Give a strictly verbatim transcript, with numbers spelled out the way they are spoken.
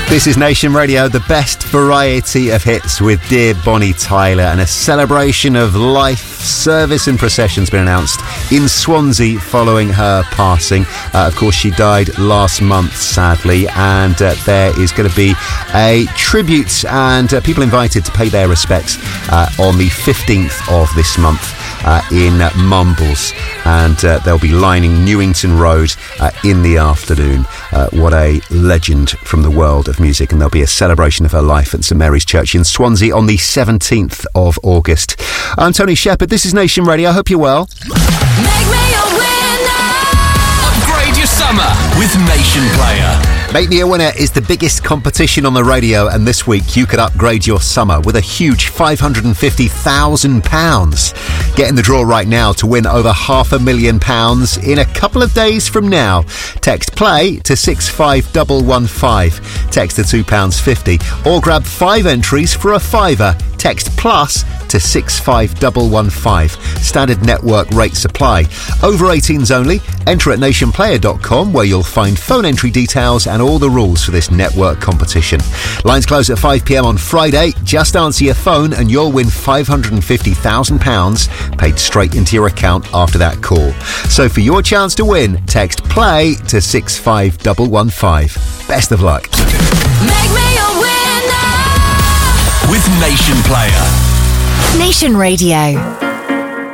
This is Nation Radio, the best variety of hits with dear Bonnie Tyler, and a celebration of life, service and procession's been announced in Swansea following her passing. Uh, of course, she died last month, sadly, and uh, there is going to be a tribute and uh, people invited to pay their respects uh, on the fifteenth of this month. Uh, in uh, Mumbles, and uh, they'll be lining Newington Road uh, in the afternoon. Uh, what a legend from the world of music, and there'll be a celebration of her life at St Mary's Church in Swansea on the seventeenth of August. I'm Tony Shepherd, this is Nation Radio, I hope you're well. Make me a winner! Upgrade your summer with Nation Player. Make Me a Winner is the biggest competition on the radio, and this week you could upgrade your summer with a huge five hundred fifty thousand pounds. Get in the draw right now to win over half a million pounds in a couple of days from now. Text PLAY to six five one one five. Text to two pounds fifty, or grab five entries for a fiver. Text PLUS to six five one one five. Standard network rates apply. Over eighteens only. Enter at nation player dot com, where you'll find phone entry details and all the rules for this network competition. Lines close at five p m on Friday. Just answer your phone and you'll win five hundred fifty thousand pounds paid straight into your account after that call. So for your chance to win, text PLAY to six five one one five. Best of luck. Make me a winner with Nation Player. Nation Radio.